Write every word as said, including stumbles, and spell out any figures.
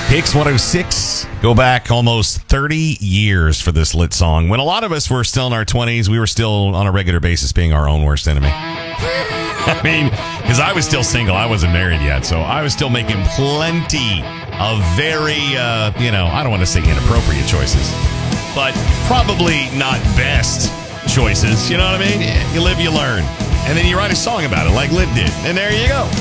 Hicks one oh six. Go back almost thirty years for this lit song. When a lot of us were still in our twenties, we were still on a regular basis being our own worst enemy. I mean, because I was still single. I wasn't married yet. So I was still making plenty of very, uh, you know, I don't want to say inappropriate choices, but probably not best choices. You know what I mean? You live, you learn. And then you write a song about it like Lit did. And there you go.